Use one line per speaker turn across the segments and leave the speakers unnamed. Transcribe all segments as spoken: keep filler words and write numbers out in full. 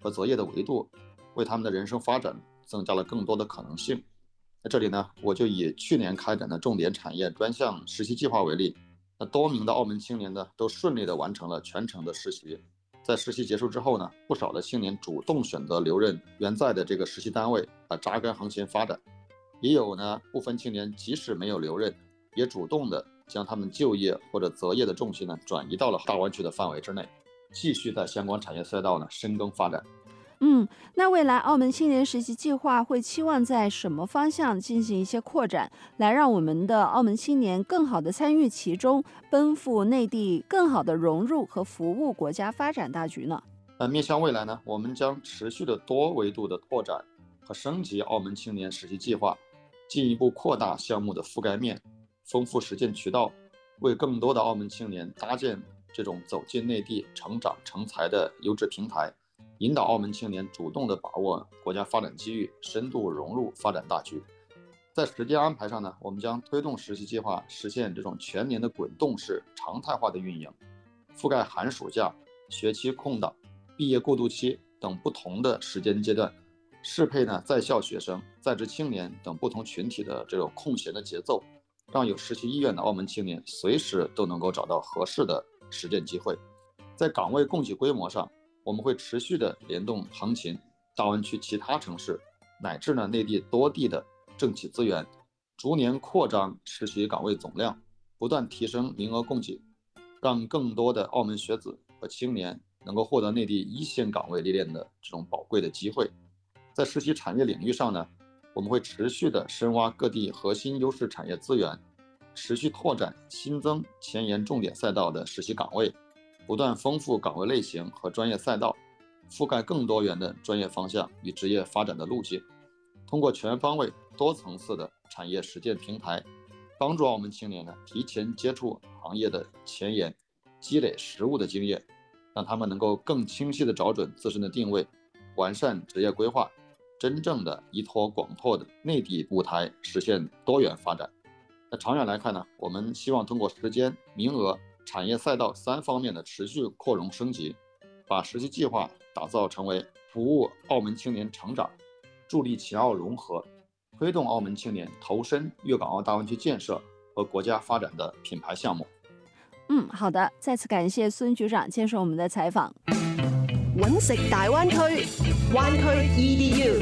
和择业的维度，为他们的人生发展增加了更多的可能性。在这里呢，我就以去年开展的重点产业专项实习计划为例，那多名的澳门青年呢，都顺利的完成了全程的实习。在实习结束之后呢，不少的青年主动选择留任原在的这个实习单位啊，扎根行情发展。也有呢部分青年即使没有留任，也主动的将他们就业或者择业的重心呢转移到了大湾区的范围之内，继续在相关产业赛道呢深耕发展。
嗯，那未来澳门青年实习计划会期望在什么方向进行一些扩展，来让我们的澳门青年更好的参与其中，奔赴内地，更好的融入和服务国家发展大局呢？
那面向未来呢，我们将持续的多维度的拓展和升级澳门青年实习计划，进一步扩大项目的覆盖面，丰富实践渠道，为更多的澳门青年搭建这种走进内地、成长成才的优质平台，引导澳门青年主动的把握国家发展机遇，深度融入发展大局。在时间安排上呢，我们将推动实习计划实现这种全年的滚动式常态化的运营，覆盖寒暑假、学期空档、毕业过渡期等不同的时间阶段，适配呢在校学生、在职青年等不同群体的这种空闲的节奏，让有实习意愿的澳门青年随时都能够找到合适的实践机会。在岗位供给规模上，我们会持续的联动横琴、大湾区其他城市乃至呢内地多地的政企资源，逐年扩张实习岗位总量，不断提升名额供给，让更多的澳门学子和青年能够获得内地一线岗位历练的这种宝贵的机会。在实习产业领域上呢，我们会持续的深挖各地核心优势产业资源，持续拓展新增前沿重点赛道的实习岗位，不断丰富岗位类型和专业赛道，覆盖更多元的专业方向与职业发展的路径。通过全方位多层次的产业实践平台，帮助澳门青年呢提前接触行业的前沿，积累实务的经验，让他们能够更清晰地找准自身的定位，完善职业规划，真正的依托广拓的内地舞台实现多元发展。那长远来看呢，我们希望通过时间、名额、产业赛道三方面的持续扩容升级，把实习计划打造成为服务澳门青年成长、助力秦澳融合、推动澳门青年投身粤港澳大湾区建设和国家发展的品牌项目。
嗯，好的，再次感謝孫局長接受我們的採訪。
揾食大灣區，灣區 E D U。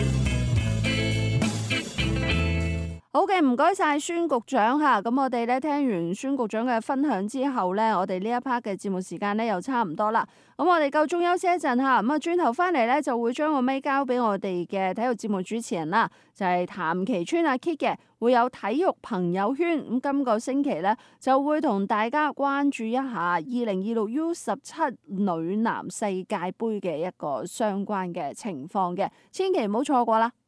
好嘅，唔該晒孫局長嚇。咁我哋咧聽完孫局長嘅分享之後咧，我哋呢一 part 嘅節目時間咧又差唔多啦。咁我哋夠鐘休息一陣嚇。咁啊，轉頭翻嚟咧就會將個咪交俾我哋嘅體育節目主持人啦，就係譚其川阿 Kit 嘅，會有體育朋友圈。咁今個星期咧就會同大家關注一下二零二六 U 十七女籃世界盃嘅一個相關嘅情況嘅，千祈唔好錯過啦。